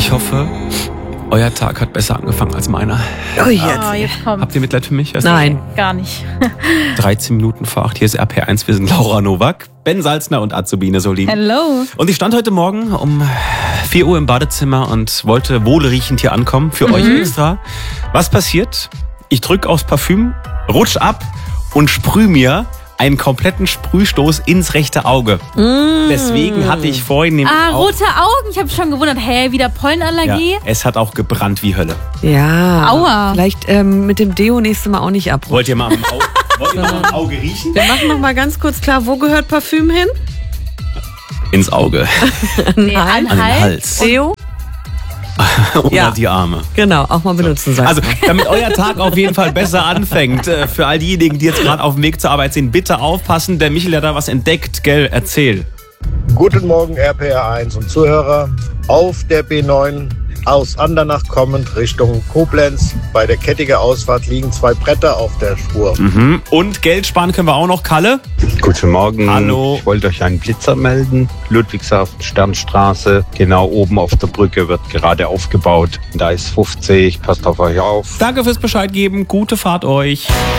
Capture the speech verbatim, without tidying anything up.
Ich hoffe, euer Tag hat besser angefangen als meiner. Oh, jetzt. Oh, jetzt kommt. Habt ihr Mitleid für mich? Weißt Nein. Gar nicht. du? dreizehn Minuten vor acht. Hier ist R P R eins. Wir sind Laura Nowak, Ben Salzner und Azubine Solin. Hello. Und ich stand heute Morgen um vier Uhr im Badezimmer und wollte wohlriechend hier ankommen. Für euch extra. Was passiert? Ich drücke aufs Parfüm, rutsch ab und sprüh mir einen kompletten Sprühstoß ins rechte Auge. Mm. Deswegen hatte ich vorhin nämlich Ah, auch... rote Augen. Ich habe schon gewundert. Hä, wieder Pollenallergie? Ja, es hat auch gebrannt wie Hölle. Ja. Aua. Vielleicht ähm, mit dem Deo nächstes Mal auch nicht abrutschen. Wollt ihr mal am Auge, wollt ihr mal am Auge riechen? Wir machen noch mal ganz kurz klar, wo gehört Parfüm hin? Ins Auge. Nee, an An den Hals. Hals. Deo? Oder Ja. die Arme. Genau, auch mal benutzen sagen. Also, damit euer Tag auf jeden Fall besser anfängt, äh, für all diejenigen, die jetzt gerade auf dem Weg zur Arbeit sind, bitte aufpassen. Der Michel hat da was entdeckt, gell? Erzähl. Guten Morgen R P R eins und Zuhörer. Auf der B neun aus Andernach kommend Richtung Koblenz. Bei der Kettiger Ausfahrt liegen zwei Bretter auf der Spur. Mhm. Und Geld sparen können wir auch noch, Kalle. Guten Morgen. Hallo. Ich wollte euch einen Blitzer melden. Ludwigshafen, Sternstraße. Genau oben auf der Brücke wird gerade aufgebaut. Da ist fünfzig. Passt auf euch auf. Danke fürs Bescheid geben. Gute Fahrt euch.